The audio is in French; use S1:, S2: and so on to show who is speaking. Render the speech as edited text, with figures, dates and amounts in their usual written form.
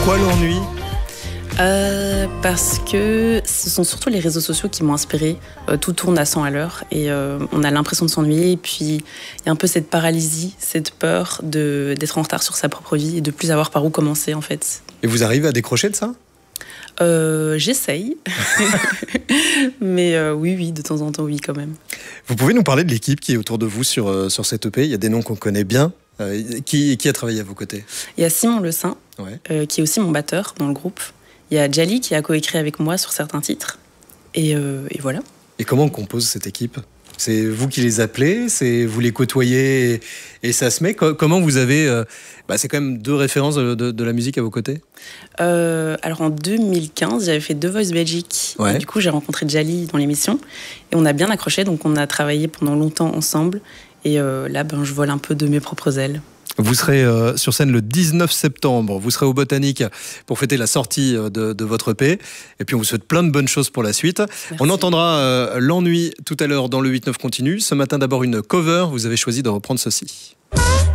S1: Pourquoi l'ennui ?
S2: Parce que ce sont surtout les réseaux sociaux qui m'ont inspirée. Tout tourne à 100 à l'heure et on a l'impression de s'ennuyer. Et puis, il y a un peu cette paralysie, cette peur d'être en retard sur sa propre vie et de plus avoir par où commencer, en fait.
S1: Et vous arrivez à décrocher de ça ?
S2: J'essaye. Mais oui, de temps en temps, oui, quand même.
S1: Vous pouvez nous parler de l'équipe qui est autour de vous sur cette EP ? Il y a des noms qu'on connaît bien. Qui a travaillé à vos côtés ?
S2: Il y a Simon Le Saint, qui est aussi mon batteur dans le groupe. Il y a Djali qui a coécrit avec moi sur certains titres. Et voilà. Et
S1: comment on compose cette équipe ? C'est vous qui les appelez ? C'est vous les côtoyez et ça se met ? Comment vous avez... c'est quand même 2 références de la musique à vos côtés ?
S2: Alors en 2015, j'avais fait The Voice Belgique. Et du coup, j'ai rencontré Djali dans l'émission. Et on a bien accroché, donc on a travaillé pendant longtemps ensemble. Et là, je vole un peu de mes propres ailes.
S1: Vous serez sur scène le 19 septembre, vous serez au Botanique pour fêter la sortie de votre EP. Et puis on vous souhaite plein de bonnes choses pour la suite. Merci. On entendra l'ennui tout à l'heure dans le 8-9 continu. Ce matin d'abord une cover, vous avez choisi de reprendre ceci.